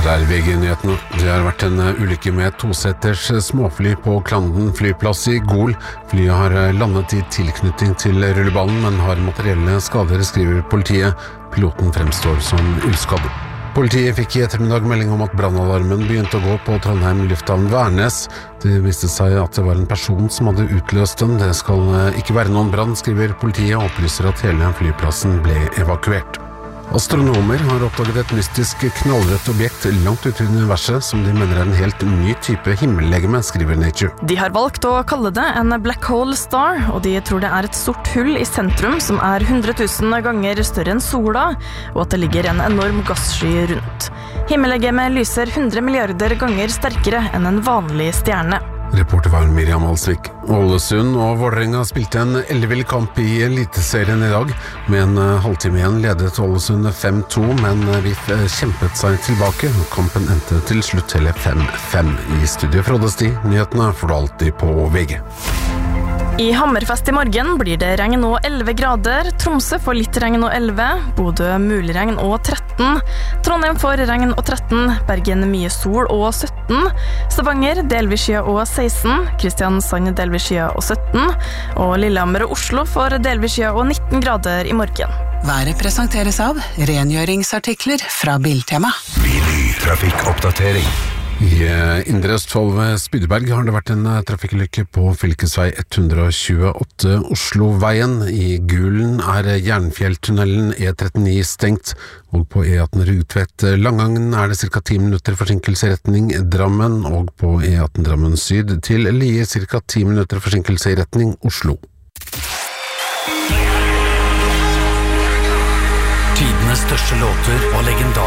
Her VG-nyhetene. Det har vært en ulykke med et toseters småfly på Klandon flyplass i Gol. Flyet har landet i tilknytning til rullebanen, men har materielle skader, skriver politiet. Piloten fremstår som uskadd. Politiet fikk i ettermiddag melding om at brannalarmen begynte å gå på Trondheim lufthavn Værnes. Det viste seg at det var en person som hadde utløst den. Det skal ikke være noen brann, skriver politiet, og opplyser at hele flyplassen ble evakuert. Astronomer har oppdaget et mystisk knallrødt objekt langt ute i universet som de mener er en helt ny type himmellegeme, skriver Nature. De har valgt å kalle det en black hole star, og de tror det er et sort hull i sentrum som er 100 000 ganger større enn sola, og at det ligger en enorm gassky rundt. Himmellegemet lyser 100 milliarder ganger sterkere enn en vanlig stjerne. Reporter var Miriam Alsvik. Ålesund og Vålerenga spilte en ellevill kamp i Eliteserien i dag. Med en halvtime igjen ledet Ålesund 5-2, men VIF kjempet seg tilbake. Kampen endte til slutt hele 5-5. I studio Frode Sti, nyhetene får du alltid på VG. I Hammerfest i morgen blir det regn og 11 grader, Tromsø får litt regn og 11, Bodø mulig regn og 13, Trondheim får regn og 13, Bergen mye sol og 17, Stavanger delvis skya og 16, Kristiansand delvis skya og 17, og Lillehammer og Oslo får delvis skya og 19 grader i morgen. Været presenteres av rengjøringsartikler fra Biltema. Trafikkoppdatering. I Indre Østfold ved Spydeberg har det vært en trafikkulykke på fylkesvei 128 Osloveien. I Gulen er Jernfjelltunnelen E39 stengt, og på E18 Rugtvedt Langangen er det ca. 10 minutter forsinkelse i retning Drammen, og på E18 Drammen Syd til Lier ca. 10 minutter forsinkelse i retning Oslo. Tidenes største låter og legendar